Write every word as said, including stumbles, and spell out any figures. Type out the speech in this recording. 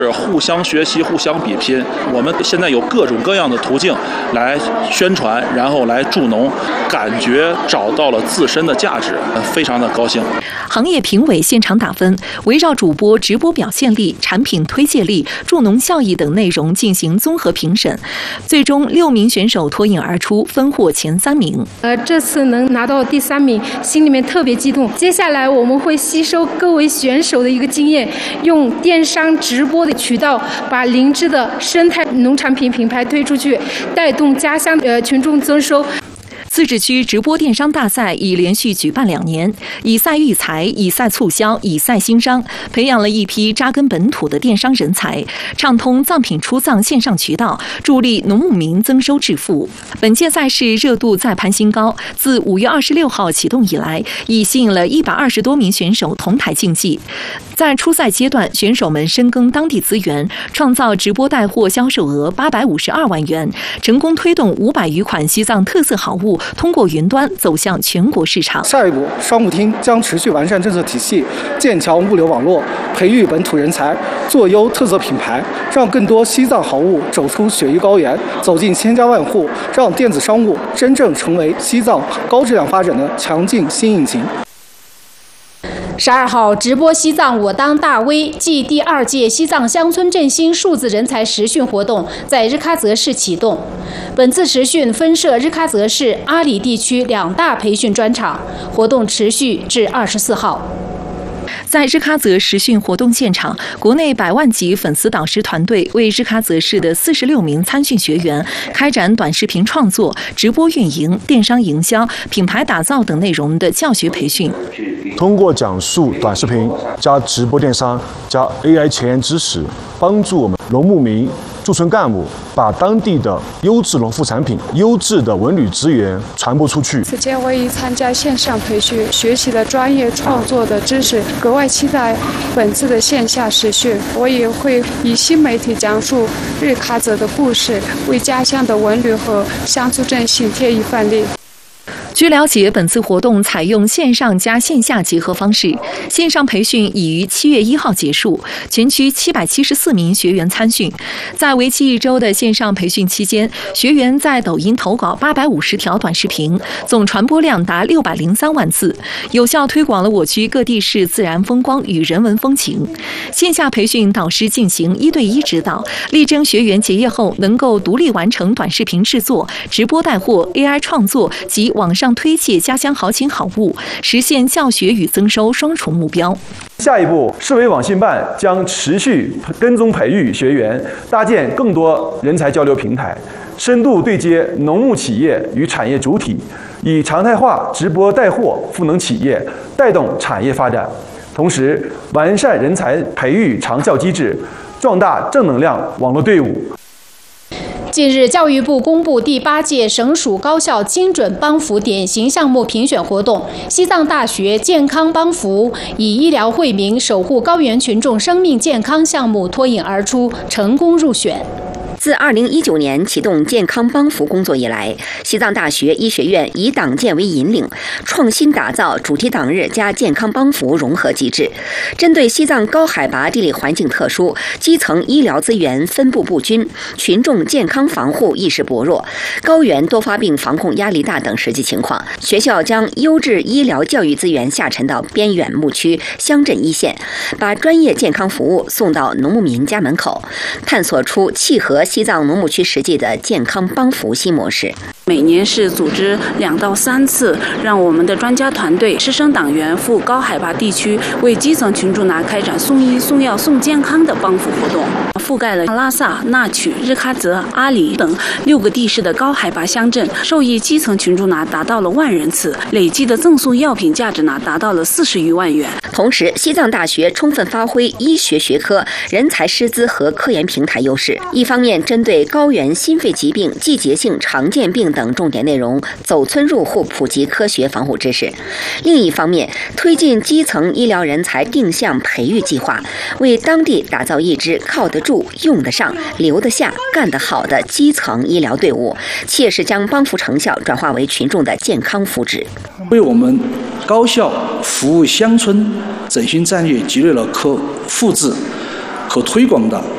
是互相学习、互相比拼。我们现在有各种各样的途径来宣传，然后来助农，感觉找到了自身的价值，非常的高兴。 行业评委现场打分，围绕主播直播表现力、产品推介力、助农效益等内容进行综合评审，最终六名选手脱颖而出，分获前三名。 呃，这次能拿到第三名，心里面特别激动。接下来我们会吸收各位选手的一个经验，用电商直播的渠道，把灵芝的生态农产品品牌推出去，带动家乡呃群众增收。 自治区直播电商大赛已连续举办两年，以赛育才，以赛促销，以赛兴商，培养了一批扎根本土的电商人才，畅通藏品出藏线上渠道，助力农牧民增收致富。本届赛事热度再攀新高，自五月二十六号启动以来，已吸引了一百二十多名选手同台竞技。在初赛阶段，选手们深耕当地资源，创造直播带货销售额八百五十二万元，成功推动五百余款西藏特色好物通过云端走向全国市场。 下一步，商务厅将持续完善政策体系，建强物流网络，培育本土人才，做优特色品牌，让更多西藏好物走出雪域高原，走进千家万户，让电子商务真正成为西藏高质量发展的强劲新引擎。 十二号，直播西藏我当大 V 暨第二届西藏乡村振兴数字人才实训活动在日喀则市启动。本次实训分设日喀则市、阿里地区两大培训专场，活动持续至二十四号。 在日喀则实训活动现场，国内百万级粉丝导师团队为日喀则市的四十六名参训学员开展短视频创作、直播运营、电商营销、品牌打造等内容的教学培训。 通过讲述短视频加直播电商加 A I 前沿知识，帮助我们农牧民、驻村干部把当地的优质农副产品、优质的文旅资源传播出去。 此前我已参加线上培训，学习了专业创作的知识，格外期待本次的线下实训。我也会以新媒体讲述日喀则的故事，为家乡的文旅和乡村振兴添一份力。 据了解，本次活动采用线上加线下结合方式，线上培训已于七月一号结束，全区七百七十四名学员参训。在为期一周的线上培训期间，学员在抖音投稿八百五十条短视频，总传播量达六百零三万次，有效推广了我区各地市自然风光与人文风情。线下培训导师进行一对一指导，力争学员结业后能够独立完成短视频制作、直播带货、A I 创作及网上推介家乡好景好物，实现教学与增收双重目标。 下一步，市委网信办将持续跟踪培育学员，搭建更多人才交流平台，深度对接农牧企业与产业主体，以常态化直播带货赋能企业，带动产业发展。同时，完善人才培育长效机制，壮大正能量网络队伍。 近日，教育部公布第八届省属高校精准帮扶典型项目评选活动，西藏大学健康帮扶以医疗惠民、守护高原群众生命健康项目脱颖而出，成功入选。 自二零一九年启动健康帮扶工作以来，西藏大学医学院以党建为引领，创新打造主题党日加健康帮扶融合机制。针对西藏高海拔地理环境特殊、基层医疗资源分布不均、群众健康防护意识薄弱、高原多发病防控压力大等实际情况，学校将优质医疗教育资源下沉到边远牧区、乡镇一线，把专业健康服务送到农牧民家门口，探索出契合西藏农牧区实际的健康帮扶新模式。 每年是组织两到三次，让我们的专家团队、师生党员赴高海拔地区，为基层群众拿开展送医、送药、送健康的帮扶活动，覆盖了拉萨、纳曲、日喀则、阿里等六个地市的高海拔乡镇，受益基层群众拿达到了万人次，累计的赠送药品价值呢达到了四十余万元。 同时，西藏大学充分发挥医学学科、人才师资和科研平台优势，一方面针对高原心肺疾病、季节性常见病等重点内容，走村入户普及科学防护知识；另一方面，推进基层医疗人才定向培育计划，为当地打造一支靠得住、用得上、留得下、干得好的基层医疗队伍，切实将帮扶成效转化为群众的健康福祉， 为我们高校服务乡村振兴战略积累了可复制、可推广的